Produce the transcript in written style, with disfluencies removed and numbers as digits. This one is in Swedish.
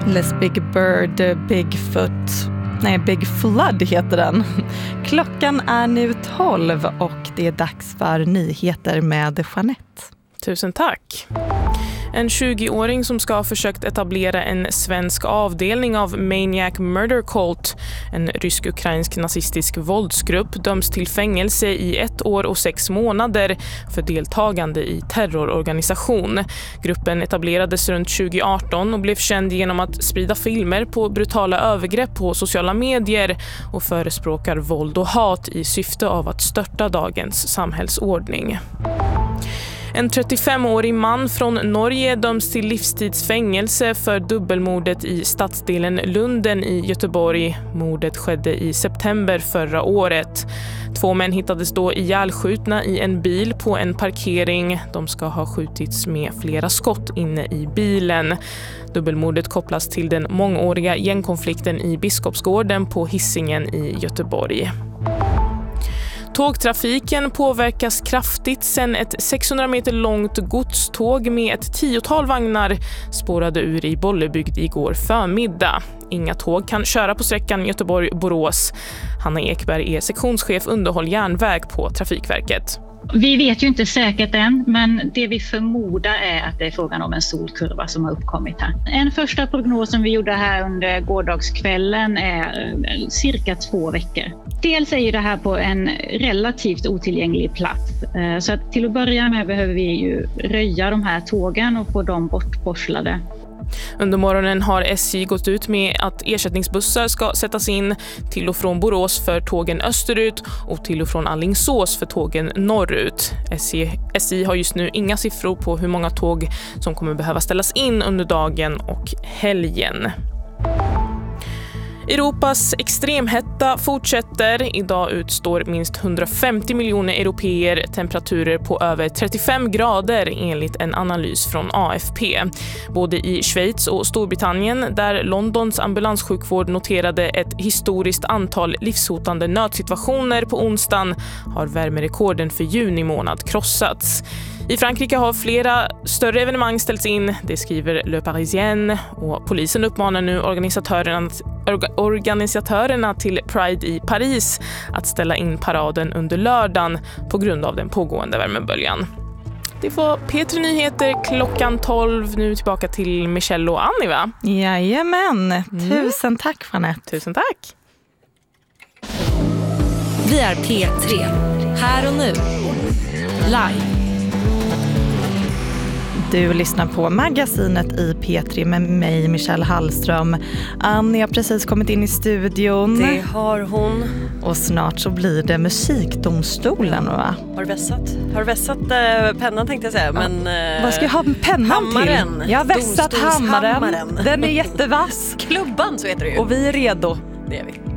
Les Big Bird, Bigfoot. Nej, Big Flood heter den. Klockan är nu 12 och det är dags för nyheter med Jeanette. Tusen tack. En 20-åring som ska ha försökt etablera en svensk avdelning av Maniac Murder Cult, en rysk-ukrainsk nazistisk våldsgrupp, döms till fängelse i 1 år och 6 månader för deltagande i terrororganisation. Gruppen etablerades runt 2018 och blev känd genom att sprida filmer på brutala övergrepp på sociala medier och förespråkar våld och hat i syfte av att störta dagens samhällsordning. En 35-årig man från Norge döms till livstidsfängelse för dubbelmordet i stadsdelen Lunden i Göteborg. Mordet skedde i september förra året. 2 män hittades då ihjälskjutna i en bil på en parkering. De ska ha skjutits med flera skott inne i bilen. Dubbelmordet kopplas till den mångåriga gängkonflikten i Biskopsgården på Hisingen i Göteborg. Tågtrafiken påverkas kraftigt sen ett 600 meter långt godståg med ett 10-tal vagnar spårade ur i Bollebygd igår förmiddag. Inga tåg kan köra på sträckan Göteborg-Borås. Hanna Ekberg är sektionschef underhåll järnväg på Trafikverket. Vi vet ju inte säkert än, men det vi förmodar är att det är frågan om en solkurva som har uppkommit här. En första prognos som vi gjorde här under gårdagskvällen är cirka 2 veckor. Dels är ju det här på en relativt otillgänglig plats. Så att till att börja med behöver vi ju röja de här tågen och få dem bortporslade. Under morgonen har SJ gått ut med att ersättningsbussar ska sättas in till och från Borås för tågen österut och till och från Alingsås för tågen norrut. SJ har just nu inga siffror på hur många tåg som kommer behöva ställas in under dagen och helgen. Europas extremhetta fortsätter. Idag utstår minst 150 miljoner europeer temperaturer på över 35 grader enligt en analys från AFP. Både i Schweiz och Storbritannien, där Londons ambulanssjukvård noterade ett historiskt antal livshotande nödsituationer på onsdagen, har värmerekorden för juni månad krossats. I Frankrike har flera större evenemang ställts in, det skriver Le Parisien, och polisen uppmanar nu organisatörerna till Pride i Paris att ställa in paraden under lördagen på grund av den pågående värmeböljan. Det var P3 Nyheter klockan 12. Nu tillbaka till Michelle och Annie, va? Jajamän, tusen tack Jeanette. Tusen tack. Vi är P3, här och nu, live. Du lyssnar på magasinet i P3 med mig, Michelle Hallström. Annie har precis kommit in i studion. Det har hon. Och snart så blir det musikdomstolen, va? Har vässat pennan tänkte jag säga. Men, vad ska jag ha pennan hammaren, till? Jag har vässat hammaren. Den är jättevass. Klubban, så heter det ju. Och vi är redo. Det är vi.